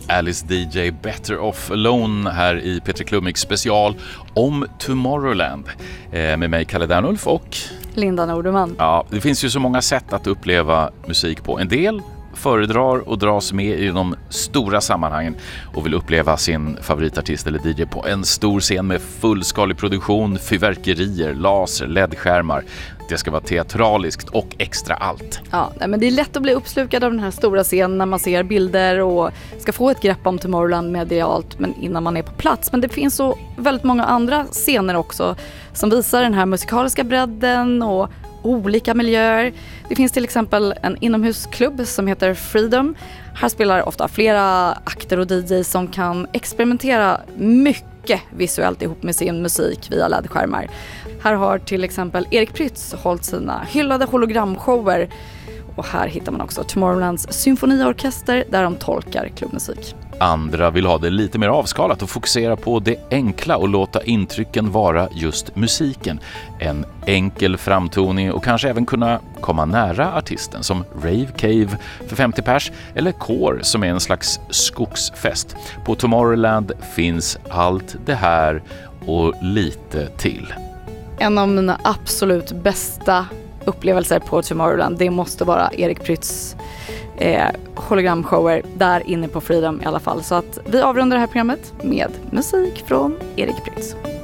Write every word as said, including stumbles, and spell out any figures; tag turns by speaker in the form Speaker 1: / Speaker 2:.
Speaker 1: Alice D J Better Off Alone här i Petri Klummig special om Tomorrowland eh, med mig Kalle Dernulf och
Speaker 2: Linda Norderman.
Speaker 1: Ja, det finns ju så många sätt att uppleva musik på. En del föredrar och dras med i de stora sammanhangen och vill uppleva sin favoritartist eller D J på en stor scen med fullskalig produktion, fyrverkerier, laser, L E D-skärmar. Det ska vara teatraliskt och extra allt.
Speaker 2: Ja, men det är lätt att bli uppslukad av den här stora scenen när man ser bilder och ska få ett grepp om Tomorrowland medialt, men innan man är på plats. Men det finns så väldigt många andra scener också som visar den här musikaliska bredden och olika miljöer. Det finns till exempel en inomhusklubb som heter Freedom. Här spelar ofta flera akter och D Js som kan experimentera mycket visuellt ihop med sin musik via L E D-skärmar. Här har till exempel Erik Prytz hållit sina hyllade hologramshower. Och här hittar man också Tomorrowlands symfoniorkester där de tolkar klubbmusik.
Speaker 1: Andra vill ha det lite mer avskalat och fokusera på det enkla och låta intrycken vara just musiken. En enkel framtoning och kanske även kunna komma nära artisten som Rave Cave för femtio pers eller Core som är en slags skogsfest. På Tomorrowland finns allt det här och lite till.
Speaker 2: En av mina absolut bästa upplevelser på Tomorrowland, det måste vara Erik Prytz eh, hologramshower där inne på Freedom i alla fall. Så att vi avrundar det här programmet med musik från Erik Prytz.